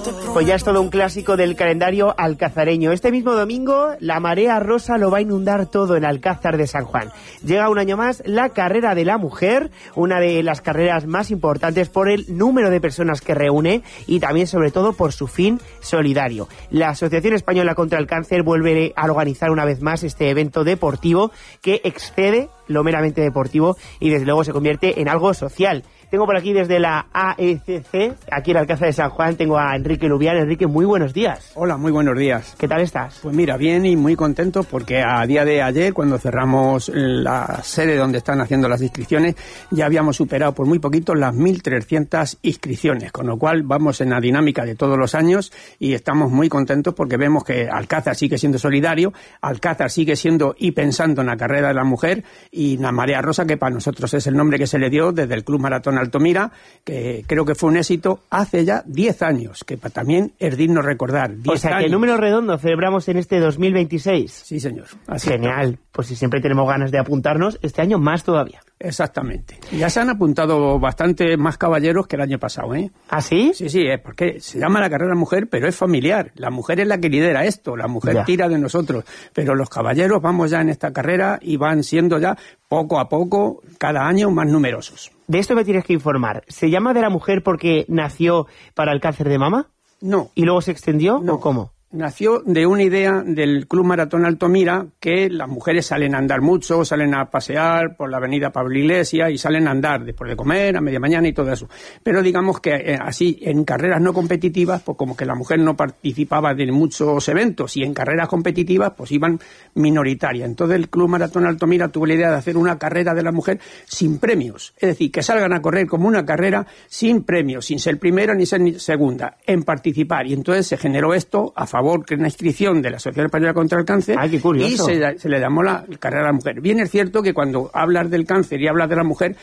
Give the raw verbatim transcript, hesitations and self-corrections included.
Pues ya es todo un clásico del calendario alcazareño. Este mismo domingo, la marea rosa lo va a inundar todo en Alcázar de San Juan. Llega un año más la carrera de la mujer, una de las carreras más importantes por el número de personas que reúne y también, sobre todo, por su fin solidario. La Asociación Española contra el Cáncer vuelve a organizar una vez más este evento deportivo que excede lo meramente deportivo y desde luego se convierte en algo social. Tengo por aquí desde la A E C C, aquí en Alcázar de San Juan, tengo a Enrique Lubián. Enrique, muy buenos días. Hola, muy buenos días. ¿Qué tal estás? Pues mira, bien y muy contento porque a día de ayer, cuando cerramos la sede donde están haciendo las inscripciones, ya habíamos superado por muy poquito las mil trescientas inscripciones, con lo cual vamos en la dinámica de todos los años y estamos muy contentos porque vemos que Alcázar sigue siendo solidario, Alcázar sigue siendo y pensando en la carrera de la mujer y la marea rosa, que para nosotros es el nombre que se le dio desde el Club Maratón Altomira, que creo que fue un éxito hace ya diez años, que también es digno recordar. O sea, que el número redondo celebramos en este dos mil veintiséis. Sí, señor. Así Genial. Está. Pues si siempre tenemos ganas de apuntarnos, este año más todavía. Exactamente. Ya se han apuntado bastante más caballeros que el año pasado, ¿eh? ¿Ah, sí? Sí, sí, es porque se llama la carrera mujer, pero es familiar. La mujer es la que lidera esto, la mujer ya tira de nosotros. Pero los caballeros vamos ya en esta carrera y van siendo ya poco a poco, cada año, más numerosos. De esto me tienes que informar. ¿Se llama de la mujer porque nació para el cáncer de mama? No. ¿Y luego se extendió no. o cómo? Nació de una idea del Club Maratón Altomira, que las mujeres salen a andar mucho, salen a pasear por la avenida Pablo Iglesias y salen a andar después de comer, a media mañana y todo eso. Pero digamos que eh, así, en carreras no competitivas, pues como que la mujer no participaba de muchos eventos y en carreras competitivas, pues iban minoritarias. Entonces el Club Maratón Altomira tuvo la idea de hacer una carrera de la mujer sin premios. Es decir, que salgan a correr como una carrera sin premios, sin ser primera ni ser ni segunda, en participar. Y entonces se generó esto a favor que es una inscripción de la Asociación Española contra el Cáncer. Ay, qué curioso. Y se, se le llamó la carrera de la mujer. Bien es cierto que cuando hablas del cáncer y hablas de la mujer,